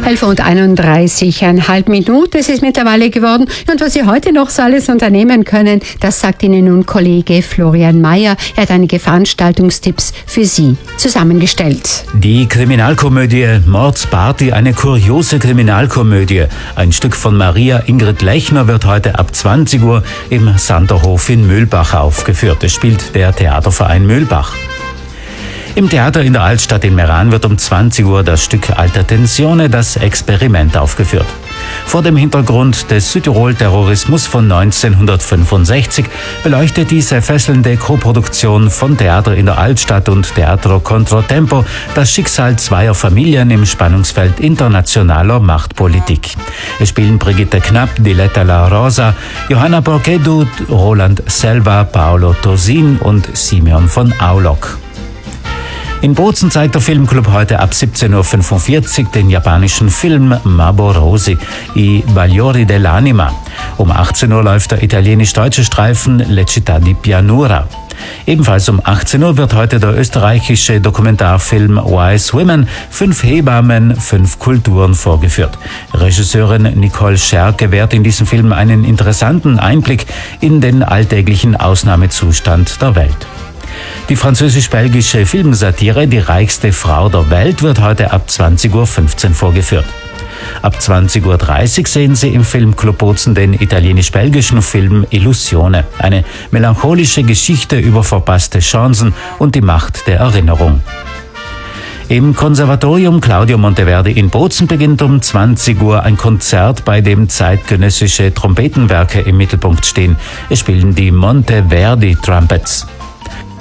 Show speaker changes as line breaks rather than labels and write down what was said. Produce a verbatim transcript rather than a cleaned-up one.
elf Uhr einunddreißig, eineinhalb Minuten. Es ist mittlerweile geworden. Und was Sie heute noch so alles unternehmen können, das sagt Ihnen nun Kollege Florian Mayer. Er hat einige Veranstaltungstipps für Sie zusammengestellt.
Die Kriminalkomödie Mordsparty, eine kuriose Kriminalkomödie. Ein Stück von Maria Ingrid Lechner wird heute ab zwanzig Uhr im Sanderhof in Mühlbach aufgeführt. Es spielt der Theaterverein Mühlbach. Im Theater in der Altstadt in Meran wird um zwanzig Uhr das Stück Alta Tensione, das Experiment, aufgeführt. Vor dem Hintergrund des Südtirol-Terrorismus von neunzehnhundertfünfundsechzig beleuchtet diese fesselnde Koproduktion von Theater in der Altstadt und Teatro Controtempo das Schicksal zweier Familien im Spannungsfeld internationaler Machtpolitik. Es spielen Brigitte Knapp, Diletta La Rosa, Johanna Borghedu, Roland Selva, Paolo Tosin und Simeon von Aulock. In Bozen zeigt der Filmclub heute ab siebzehn Uhr fünfundvierzig den japanischen Film Maborosi, I Bagliori dell'Anima. Um achtzehn Uhr läuft der italienisch-deutsche Streifen Le Città di Pianura. Ebenfalls um achtzehn Uhr wird heute der österreichische Dokumentarfilm Wise Women, fünf Hebammen, fünf Kulturen vorgeführt. Regisseurin Nicole Scherr gewährt in diesem Film einen interessanten Einblick in den alltäglichen Ausnahmezustand der Welt. Die französisch-belgische Filmsatire Die reichste Frau der Welt wird heute ab zwanzig Uhr fünfzehn vorgeführt. Ab zwanzig Uhr dreißig sehen Sie im Filmclub Bozen den italienisch-belgischen Film Illusione, eine melancholische Geschichte über verpasste Chancen und die Macht der Erinnerung. Im Konservatorium Claudio Monteverdi in Bozen beginnt um zwanzig Uhr ein Konzert, bei dem zeitgenössische Trompetenwerke im Mittelpunkt stehen. Es spielen die Monteverdi Trumpets.